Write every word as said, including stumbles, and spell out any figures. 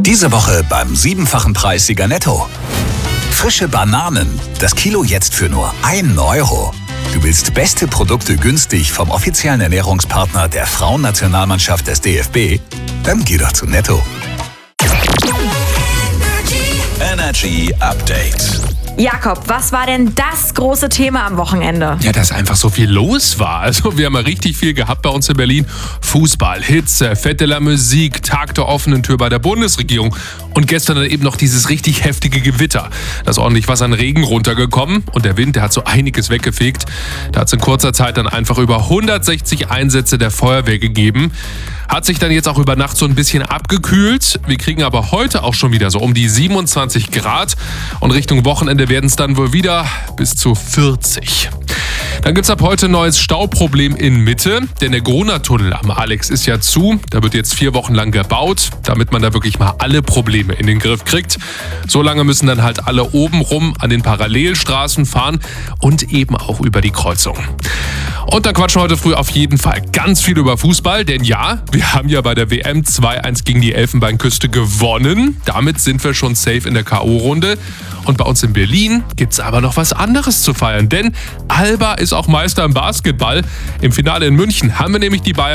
Diese Woche beim siebenfachen Preissieger Netto. Frische Bananen, das Kilo jetzt für nur einen Euro. Du willst beste Produkte günstig vom offiziellen Ernährungspartner der Frauennationalmannschaft des D F B? Dann geh doch zu Netto. Energy Update. Jakob, was war denn das große Thema am Wochenende? Ja, dass einfach so viel los war. Also wir haben ja richtig viel gehabt bei uns in Berlin. Fußball, Hitze, Fête de la Musique, Tag der offenen Tür bei der Bundesregierung. Und gestern dann eben noch dieses richtig heftige Gewitter. Da ist ordentlich was an Regen runtergekommen und der Wind, der hat so einiges weggefegt. Da hat es in kurzer Zeit dann einfach über hundertsechzig Einsätze der Feuerwehr gegeben. Hat sich dann jetzt auch über Nacht so ein bisschen abgekühlt. Wir kriegen aber heute auch schon wieder so um die siebenundzwanzig Grad. Und Richtung Wochenende werden es dann wohl wieder bis zu vierzig. Dann gibt es ab heute ein neues Stauproblem in Mitte, denn der Gruner-Tunnel am Alex ist ja zu. Da wird jetzt vier Wochen lang gebaut, damit man da wirklich mal alle Probleme in den Griff kriegt. So lange müssen dann halt alle oben rum an den Parallelstraßen fahren und eben auch über die Kreuzung. Und dann quatschen wir heute früh auf jeden Fall ganz viel über Fußball, denn ja, wir haben ja bei der W M zwei eins gegen die Elfenbeinküste gewonnen. Damit sind wir schon safe in der K O-Runde. Und bei uns in Berlin gibt's aber noch was anderes zu feiern, denn Alba ist auch Meister im Basketball. Im Finale in München haben wir nämlich die Bayern